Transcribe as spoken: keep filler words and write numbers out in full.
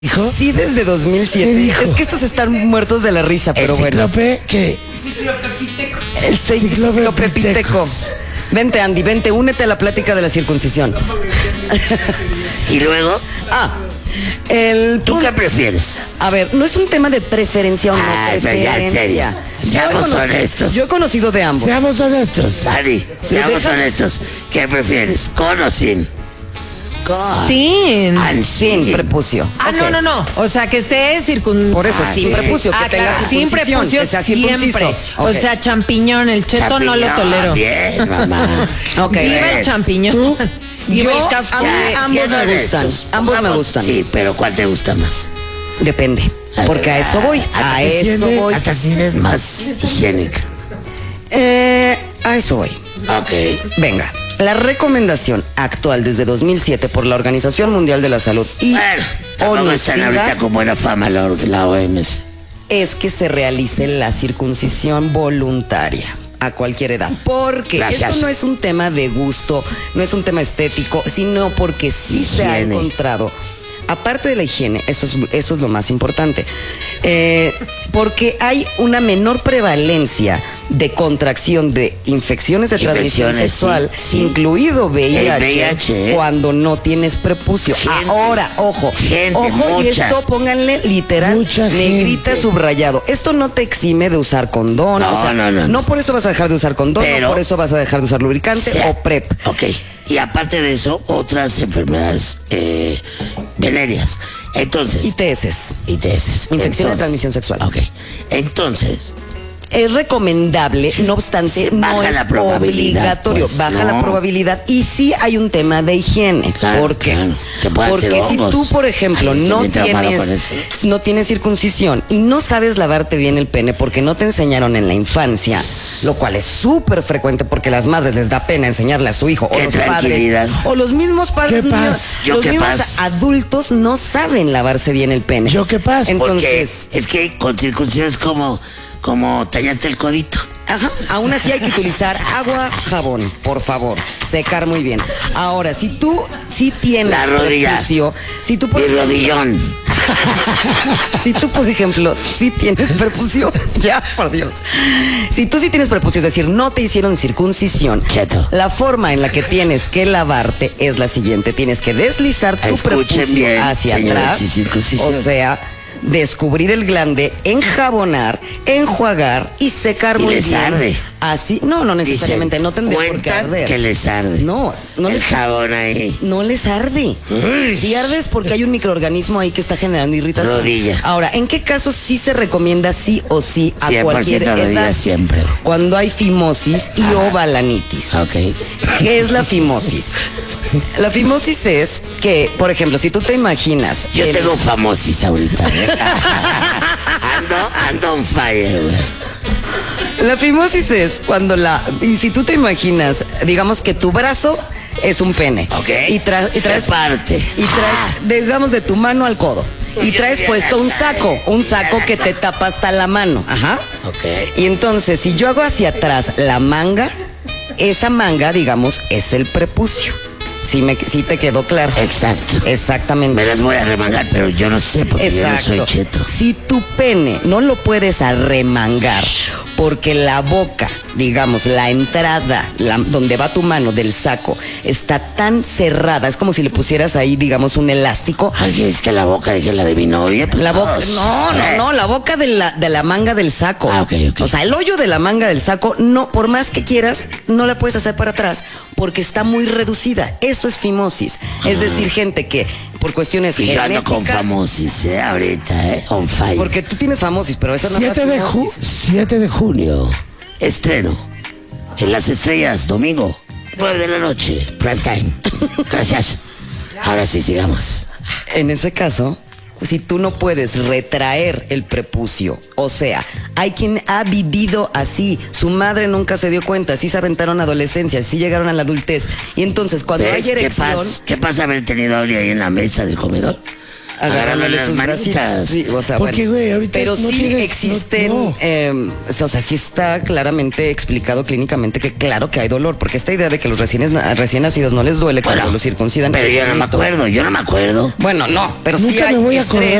¿Dijo? Sí, desde dos mil siete. ¿Qué dijo? Es que estos están muertos de la risa, pero ¿El bueno. cíclope qué? Ciclopepiteco. El ciclopepiteco. Ciclopepitecos. Vente, Andy, vente, únete a la plática de la circuncisión. Y luego, Ah, el... ¿tú qué prefieres? A ver, no es un tema de preferencia o no Ay, pero ya, en preferencia. serio. Seamos Yo he conocido- honestos. Yo he conocido de ambos. Seamos honestos. Ari, seamos deja- honestos. ¿Qué prefieres? ¿Con o sin? Sin. Al Sin sin. prepucio. Ah, Ok. no, no, no. O sea, que esté circun... Por eso, Ah, sin sí. prepucio, que Ah, tenga claro, sin circuncisión, prepucio que sea circunciso. siempre. O Ok. sea, champiñón, el cheto no lo Champiñón, tolero. Bien, mamá. Ok, Viva bien. el champiñón. Viva Yo, el casco. a mí Ya, ambos siendo me gustan. honestos, Ambos me pongamos- gustan. Sí, pero ¿cuál te gusta más? Depende. Porque a eso voy. Hasta A que eso siente- voy. Hasta si eres más higiénica. Eh, a eso voy. Ok. Venga. La recomendación actual desde dos mil siete por la Organización Mundial de la Salud y Bueno, tampoco están ahorita ONUSIDA con buena fama la, la O M S. es que se realice la circuncisión voluntaria a cualquier edad. Porque Gracias. esto no es un tema de gusto, no es un tema estético, sino porque sí se ha Higiene. encontrado, aparte de la higiene, eso es, eso es lo más importante, eh, porque hay una menor prevalencia de contracción de infecciones de transmisión Infecciones, sexual, sí, sí. incluido V I H, El V I H, ¿eh? cuando no tienes prepucio. Gente, Ahora, ojo, gente, ojo, y mucha. esto pónganle literal, Mucha negrita gente. subrayado. Esto no te exime de usar condón, No, o sea, no, no, no. por eso vas a dejar de usar condón, Pero- no por eso vas a dejar de usar lubricante Sí. o PrEP. Ok. Y aparte de eso, otras enfermedades eh, venéreas. Entonces. I T S. I T S. Infección de Entonces, transmisión sexual. Ok. Entonces, Es recomendable, no obstante, Sí, no baja es la probabilidad, obligatorio. pues, baja no. la probabilidad. Y sí hay un tema de higiene. Claro, ¿Por qué? claro. Que puedan Porque ser si hongos. tú, por ejemplo, Ay, estoy no bien traumado tienes, con eso. no tienes circuncisión y no sabes lavarte bien el pene porque no te enseñaron en la infancia, lo cual es súper frecuente porque a las madres les da pena enseñarle a su hijo o Qué los padres tranquilidad. o los mismos padres, ¿Qué no- pasa? Yo los qué mismos pasa. adultos no saben lavarse bien el pene. ¿Yo qué pasa? Entonces, porque es que con circuncisión es como, como tallarte el codito. ajá, aún así hay que utilizar agua, jabón, por favor, secar muy bien. Ahora, si tú sí tienes La rodilla. prepucio, si tú por Mi ejemplo, rodillón. si tú por ejemplo sí tienes prepucio, ya por Dios, si tú sí tienes prepucio, es decir, no te hicieron circuncisión, Cheto. la forma en la que tienes que lavarte es la siguiente: tienes que deslizar tu Escuchen prepucio bien, hacia señores, atrás, sin circuncisión. o sea, descubrir el glande, enjabonar, enjuagar y secar Y muy les bien. arde. Así, no, no necesariamente, Dicen, no tendría por qué cuentan arder. que les arde. No, no el les jabón ahí. no les arde. Si arde es porque hay un microorganismo ahí que está generando irritación. Rodilla. Ahora, ¿en qué casos sí se recomienda sí o sí a cien por cualquier ciento rodilla edad? siempre. Cuando hay fimosis y ovalanitis. Ok. ¿Qué es la fimosis? La fimosis es que, por ejemplo, si tú te imaginas... Yo el- tengo famosis ahorita. ¿eh? ando, ando on fire, güey. La fimosis es cuando la... Y si tú te imaginas, digamos que tu brazo es un pene. Ok. Y, tra- y traes... ¿Qué parte? Y traes, digamos, de tu mano al codo. Y traes puesto un saco, un saco que te tapa hasta la mano. Ajá. Ok. Y entonces, si yo hago hacia atrás la manga, esa manga, digamos, es el prepucio. Si me, si te quedó claro. Exacto. Exactamente. Me las voy a remangar, pero yo no sé porque yo no Exacto. soy cheto. Si tu pene no lo puedes arremangar porque la boca, digamos, la entrada, la- donde va tu mano del saco, está tan cerrada, es como si le pusieras ahí, digamos, un elástico. Ay, es que la boca de que la de mi novia. Pues La boca, no, no, Eh. no, la boca de la, de la manga del saco. Ah, ok, ok. O sea, el hoyo de la manga del saco, no, por más que quieras, no la puedes hacer para atrás porque está muy reducida. Eso es fimosis. Es decir, gente que por cuestiones Y yo ando con genéticas, famosis, ¿eh? Ahorita, ¿eh? On fire. porque tú tienes famosis, pero eso no es siete de, ju fimosis. siete de junio. Estreno. En Las Estrellas, domingo, nueve de la noche, prime time. Gracias. Ahora sí, sigamos. En ese caso, si tú no puedes retraer el prepucio, o sea, hay quien ha vivido así, su madre nunca se dio cuenta, sí se aventaron a adolescencia, sí llegaron a la adultez, y entonces cuando ¿Ves? hay ¿Qué erección, pasa? ¿Qué pasa haber tenido a alguien ahí en la mesa del comedor? agarrándole las sus manitas. bracitos. Sí, o sea, Porque, bueno. güey, ahorita Pero no sí tienes- existen, no- no. eh, o sea, sí está claramente explicado clínicamente que claro que hay dolor, porque esta idea de que los recién, recién nacidos no les duele cuando Bueno, los circuncidan. pero yo no me es un mito. acuerdo, yo no me acuerdo. Bueno, no, pero sí Nunca hay me voy a acordar estrés.